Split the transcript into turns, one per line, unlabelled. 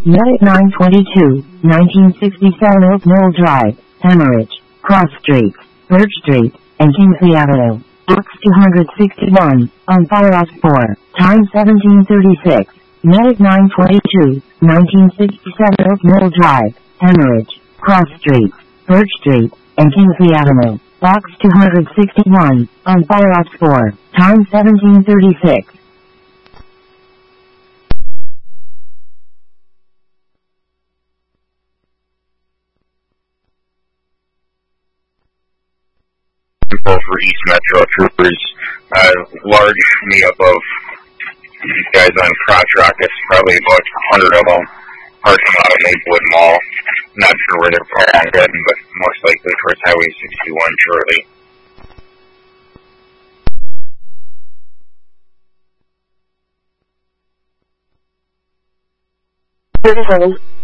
Medic 922, 1967 Oak Mill Drive, Hemorrhage, Cross Street, Birch Street, and Kingsley Avenue. Box 261, on fire at 4, time 1736. Medic 922, 1967 Oak Mill Drive, Hemorrhage, Cross Street, Birch Street, and Kingsley Avenue. Box 261, on fire at 4, time 1736.
For East Metro Troopers, large meetup of these guys on Crotch Rockets, probably about 100 of them, parking lot of Maplewood Mall. Not sure where they're heading, but most likely towards Highway 61 shortly.
Thirty-seven.